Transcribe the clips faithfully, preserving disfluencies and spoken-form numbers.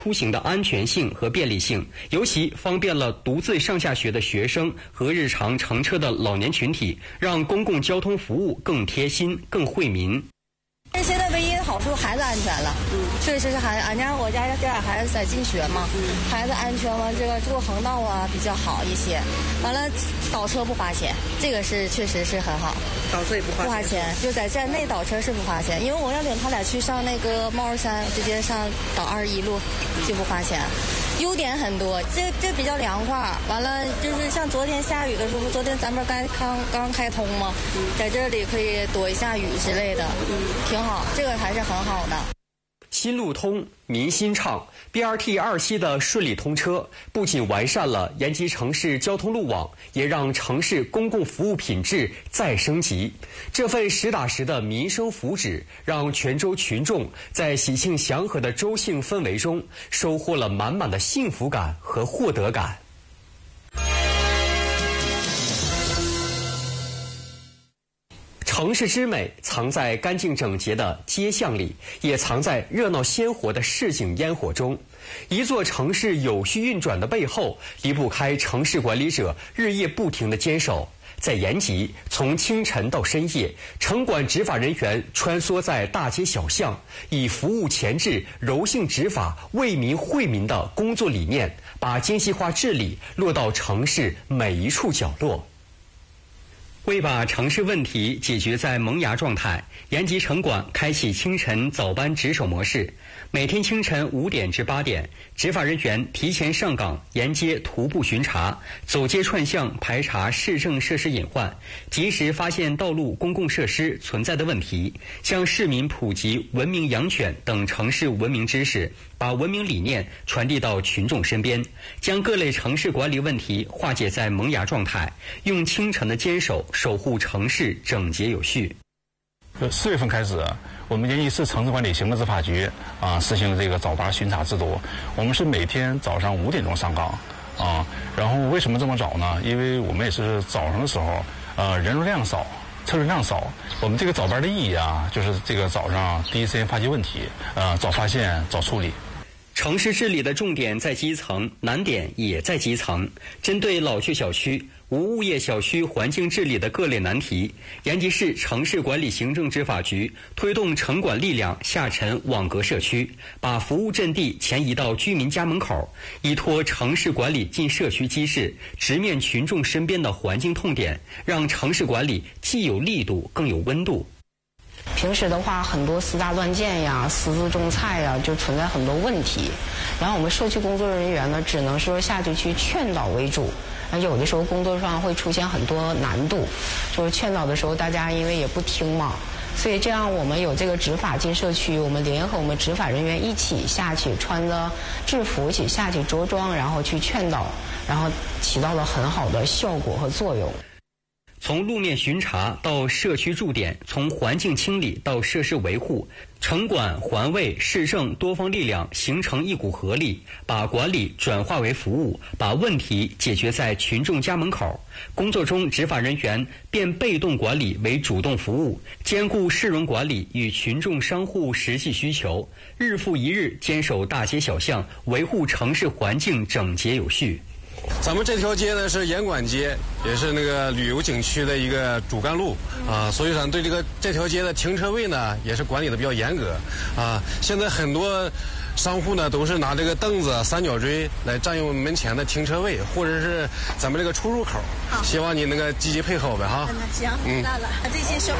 出行的安全性和便利性，尤其方便了独自上下学的学生和日常乘车的老年群体，让公共交通服务更贴心、更惠民。 现在唯一的好处孩子安全了，嗯，确实是孩子。俺家我家这俩孩子在进学嘛，嗯，孩子安全嘛，这个过横道啊比较好一些。完了，倒车不花钱，这个是确实是很好。 倒车也不花钱， 不花钱，就在站内倒车是不花钱，因为我要领他俩去上那个帽儿山，直接上到二十一路就不花钱。优点很多，这这比较凉快。完了，就是像昨天下雨的时候，昨天咱们刚刚刚开通嘛，在这里可以躲一下雨之类的，挺好，这个还是很好的。 新路通，民心畅 ，B R T 二期的顺利通车，不仅完善了延吉城市交通路网，也让城市公共服务品质再升级。这份实打实的民生福祉，让泉州群众在喜庆祥和的州庆氛围中，收获了满满的幸福感和获得感。城市之美藏在干净整洁的街巷里，也藏在热闹鲜活的市井烟火中。一座城市有序运转的背后，离不开城市管理者日夜不停的坚守。在延吉，从清晨到深夜，城管执法人员穿梭在大街小巷，以服务前置、柔性执法、为民惠民的工作理念，把精细化治理落到城市每一处角落。为把城市问题解决在萌芽状态，延吉城管开启清晨早班值守模式。每天清晨五点至八点，执法人员提前上岗，沿街徒步巡查，走街串巷排查市政设施隐患，及时发现道路公共设施存在的问题，向市民普及文明养犬等城市文明知识，把文明理念传递到群众身边，将各类城市管理问题化解在萌芽状态，用清晨的坚守守护城市整洁有序。 四月份开始，我们延吉市城市管理行政执法局啊实行了这个早八巡查制度。我们是每天早上五点钟上岗啊。然后为什么这么早呢？因为我们也是早上的时候，呃，人流量少，车流量少。我们这个早班的意义啊，就是这个早上第一时间发现问题，呃，早发现早处理。 城市治理的重点在基层，难点也在基层。针对老旧小区、无物业小区环境治理的各类难题，延吉市城市管理行政执法局推动城管力量下沉网格社区，把服务阵地前移到居民家门口，依托城市管理进社区机制，直面群众身边的环境痛点，让城市管理既有力度更有温度。 平时的话，很多私搭乱建呀、私自种菜呀，就存在很多问题。然后我们社区工作人员呢，只能说下去去劝导为主。有的时候工作上会出现很多难度，就是劝导的时候，大家因为也不听嘛，所以这样我们有这个执法进社区，我们联合我们执法人员一起下去，穿着制服一起下去着装，然后去劝导，然后起到了很好的效果和作用。 从路面巡查到社区驻点，从环境清理到设施维护，城管、环卫、市政多方力量形成一股合力，把管理转化为服务，把问题解决在群众家门口。工作中，执法人员变被动管理为主动服务，兼顾市容管理与群众商户实际需求，日复一日坚守大街小巷，维护城市环境整洁有序。 咱们这条街呢是严管街，也是那个旅游景区的一个主干路啊，所以咱对这个这条街的停车位呢也是管理的比较严格啊。现在很多商户呢都是拿这个凳子、三角锥来占用门前的停车位，或者是咱们这个出入口。好，希望你那个积极配合我们哈。 行，知道了，这些收。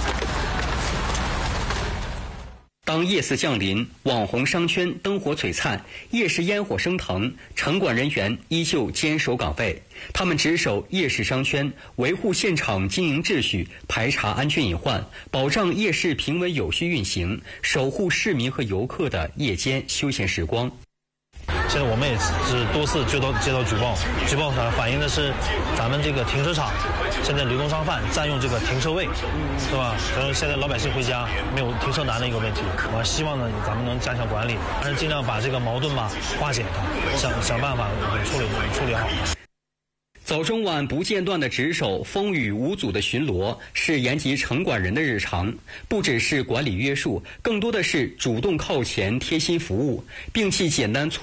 当夜色降临，网红商圈灯火璀璨，夜市烟火升腾，城管人员依旧坚守岗位。他们值守夜市商圈，维护现场经营秩序，排查安全隐患，保障夜市平稳有序运行，守护市民和游客的夜间休闲时光。 现在我们也是多次接到接到举报，举报反映的是咱们这个停车场现在流动商贩占用这个停车位，是吧？然后现在老百姓回家没有停车难的一个问题，我希望呢咱们能加强管理，但是尽量把这个矛盾吧化解它，想想办法处理处理好。 早中晚不间断的值守、风雨无阻的巡逻，是延吉城管人的日常。不只是管理约束，更多的是主动靠前、贴心服务，摒弃简单粗